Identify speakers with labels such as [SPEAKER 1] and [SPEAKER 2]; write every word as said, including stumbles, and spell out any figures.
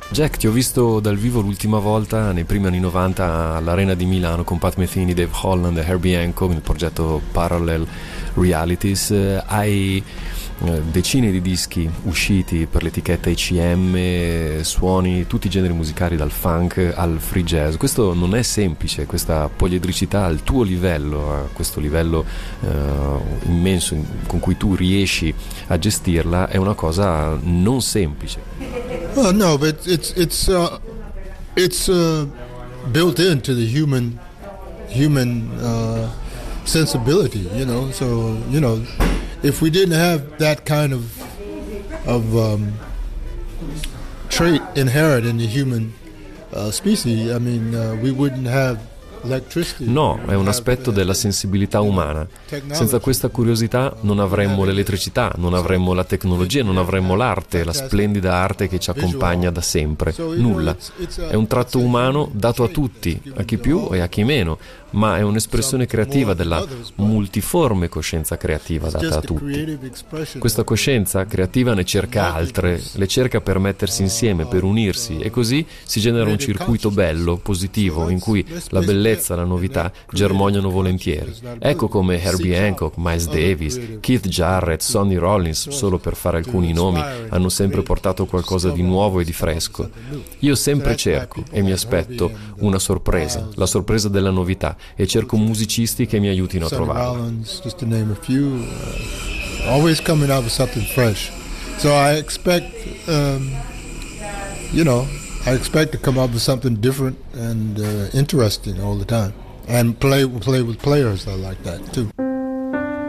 [SPEAKER 1] Jack, ti ho visto dal vivo l'ultima volta nei primi anni novanta all'Arena di Milano con Pat Metheny, Dave Holland e Herbie Hancock nel progetto Parallel Realities. Hai decine di dischi usciti per l'etichetta I C M, suoni tutti i generi musicali dal funk al free jazz. Questo non è semplice, questa poliedricità al tuo livello, a questo livello uh, immenso in, con cui tu riesci a gestirla, è una cosa non semplice.
[SPEAKER 2] Well, no, but it's it's uh, it's uh, built into the human human uh, sensibility, you know. So you know. If we didn't have that kind of of um, trait inherent in the human uh, species, I mean, uh, we wouldn't have electricity.
[SPEAKER 1] No, è un aspetto della sensibilità umana. Senza questa curiosità non avremmo l'elettricità, non avremmo la tecnologia, non avremmo l'arte, la splendida arte che ci accompagna da sempre. Nulla. È un tratto umano dato a tutti, a chi più e a chi meno, ma è un'espressione creativa della multiforme coscienza creativa data a tutti. Questa coscienza creativa ne cerca altre, le cerca per mettersi insieme, per unirsi, e così si genera un circuito bello, positivo, in cui la bellezza e la novità germogliano volentieri. Ecco come Herbie Hancock, Miles Davis, Keith Jarrett, Sonny Rollins, solo per fare alcuni nomi, hanno sempre portato qualcosa di nuovo e di fresco. Io sempre cerco e mi aspetto una sorpresa, la sorpresa della novità, e cerco musicisti che mi aiutino a trovarla.
[SPEAKER 2] Just to name a few, uh, always coming out with something fresh. So I expect, um, you know, I expect to come up with something different and uh, interesting all the time, and play play with players that like that too.